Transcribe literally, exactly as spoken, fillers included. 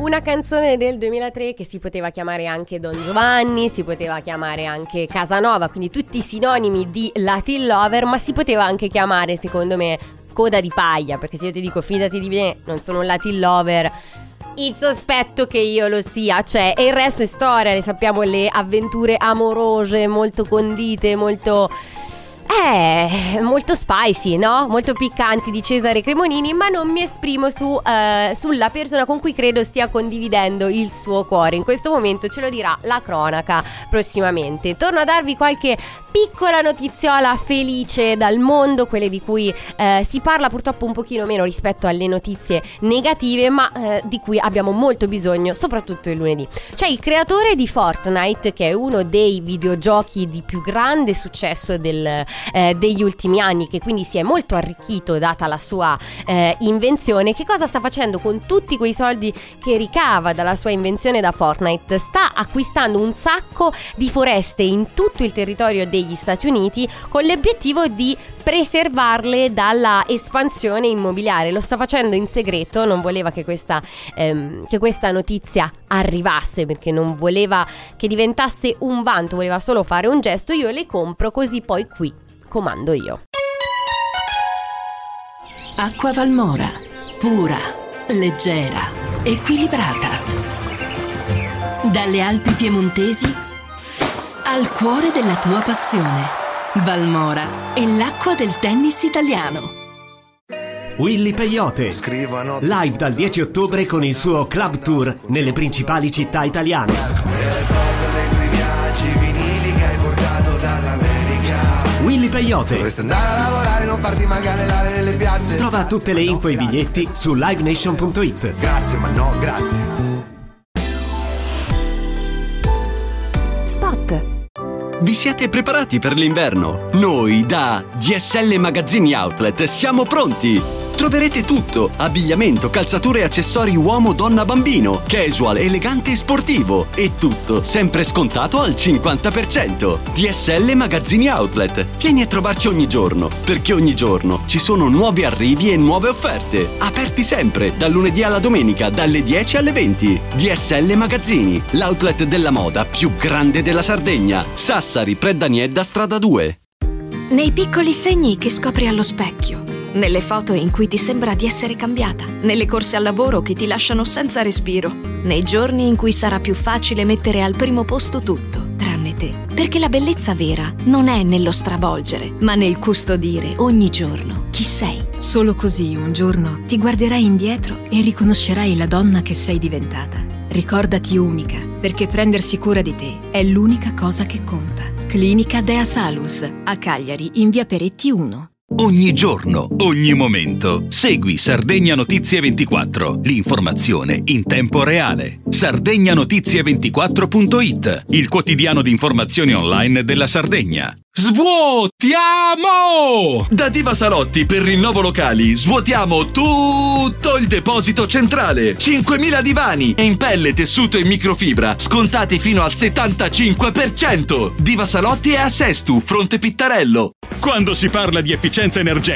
una canzone del duemilatré che si poteva chiamare anche Don Giovanni, si poteva chiamare anche Casanova, quindi tutti sinonimi di Latin Lover, ma si poteva anche chiamare, secondo me, Coda di paglia, perché se io ti dico fidati di me, non sono un Latin Lover, il sospetto che io lo sia c'è, e il resto è storia, le sappiamo, le avventure amorose molto condite, molto... Eh, molto spicy, no? Molto piccanti di Cesare Cremonini, ma non mi esprimo su, uh, sulla persona con cui credo stia condividendo il suo cuore. In questo momento ce lo dirà la cronaca prossimamente. Torno a darvi qualche piccola notiziola felice dal mondo, quelle di cui uh, si parla purtroppo un pochino meno rispetto alle notizie negative, ma uh, di cui abbiamo molto bisogno, soprattutto il lunedì. C'è il creatore di Fortnite, che è uno dei videogiochi di più grande successo del Eh, degli ultimi anni, che quindi si è molto arricchito data la sua eh, invenzione. Che cosa sta facendo con tutti quei soldi che ricava dalla sua invenzione da Fortnite? Sta acquistando un sacco di foreste in tutto il territorio degli Stati Uniti con l'obiettivo di preservarle dalla espansione immobiliare. Lo sta facendo in segreto, non voleva che questa, ehm, che questa notizia arrivasse, perché non voleva che diventasse un vanto, voleva solo fare un gesto. Io le compro, così poi qui comando io. Acqua Valmora, pura, leggera, equilibrata. Dalle Alpi piemontesi al cuore della tua passione. Valmora è l'acqua del tennis italiano. Willy Peyote, live dal dieci ottobre con il suo club tour nelle principali città italiane. Willy Peyote. Dovresti andare a lavorare, non farti magare l'area nelle piazze. Trova tutte le info e i biglietti su live nation punto it. Grazie, ma no, grazie. Spot. Vi siete preparati per l'inverno? Noi da D S L Magazzini Outlet siamo pronti! Troverete tutto: abbigliamento, calzature e accessori uomo, donna, bambino, casual, elegante e sportivo, e tutto sempre scontato al cinquanta per cento. D S L Magazzini Outlet. Vieni a trovarci ogni giorno, perché ogni giorno ci sono nuovi arrivi e nuove offerte. Aperti sempre, dal lunedì alla domenica, dalle dieci alle venti. D S L Magazzini, l'outlet della moda più grande della Sardegna. Sassari, Preddaniedda, strada due. Nei piccoli segni che scopri allo specchio, nelle foto in cui ti sembra di essere cambiata, nelle corse al lavoro che ti lasciano senza respiro, nei giorni in cui sarà più facile mettere al primo posto tutto, tranne te. Perché la bellezza vera non è nello stravolgere, ma nel custodire ogni giorno chi sei. Solo così un giorno ti guarderai indietro e riconoscerai la donna che sei diventata. Ricordati unica, perché prendersi cura di te è l'unica cosa che conta. Clinica Dea Salus, a Cagliari, in via Peretti uno. Ogni giorno, ogni momento. Segui Sardegna Notizie ventiquattro, l'informazione in tempo reale. sardegna notizie ventiquattro punto it, il quotidiano di informazioni online della Sardegna. Svuotiamo! Da Diva Salotti per rinnovo locali svuotiamo tutto il deposito centrale. cinquemila divani in pelle, tessuto e microfibra scontati fino al settantacinque per cento. Diva Salotti è a Sestu, Fronte Pittarello. Quando si parla di efficienza energetica